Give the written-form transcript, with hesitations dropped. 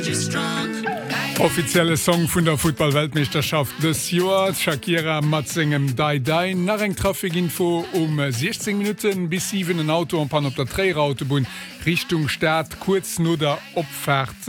Offizielle Song vun der Football-Weltmeisterschaft des Joar Shakira mat singem Dai nach eng Trafikinfo 16 Minuten bis 7 Auto an Pan op der Träerautobun Richtung Staat kurz no der Opfahrt